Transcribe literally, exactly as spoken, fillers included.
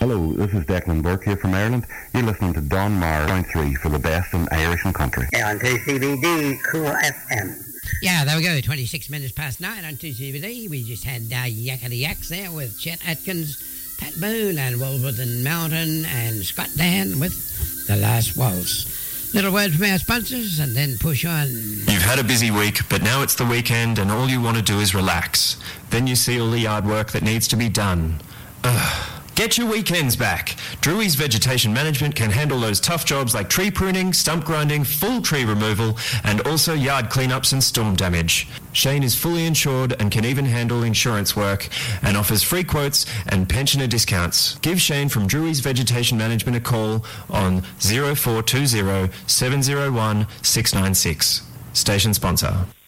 Hello, this is Declan Burke here from Ireland. You're listening to Don Mar point three for the best in Irish and country. Yeah, on two C B D, Cool F M. Yeah, there we go, twenty-six minutes past nine on two C B D. We just had uh, Yakety Yaks there with Chet Atkins, Pat Boone and Wolverton Mountain and Scott Dan with The Last Waltz. Little word from our sponsors and then push on. You've had a busy week, but now it's the weekend and all you want to do is relax. Then you see all the yard work that needs to be done. Ugh. Get your weekends back. Drewry's Vegetation Management can handle those tough jobs like tree pruning, stump grinding, full tree removal, and also yard cleanups and storm damage. Shane is fully insured and can even handle insurance work and offers free quotes and pensioner discounts. Give Shane from Drewry's Vegetation Management a call on zero four two zero, seven zero one, six nine six. Station sponsor.